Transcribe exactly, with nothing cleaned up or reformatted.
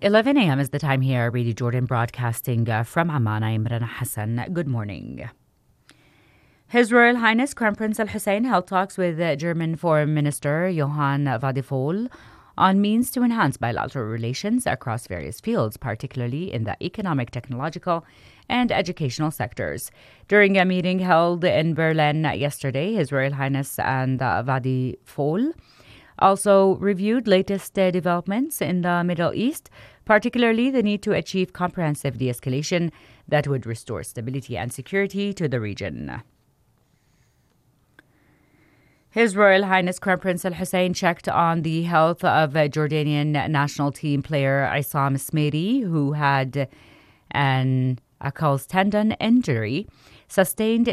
eleven a.m. is the time here, Radio Jordan broadcasting uh, from Amman. I'm Rana Hassan. Good morning. His Royal Highness Crown Prince Al Hussein held talks with uh, German Foreign Minister Johann Vadefol on means to enhance bilateral relations across various fields, particularly in the economic, technological, and educational sectors. During a meeting held in Berlin yesterday, His Royal Highness and uh, Vadefol also reviewed latest uh, developments in the Middle East, particularly the need to achieve comprehensive de-escalation that would restore stability and security to the region. His Royal Highness Crown Prince Al Hussein checked on the health of uh, Jordanian national team player Issam Smairi, who had an Achilles tendon injury sustained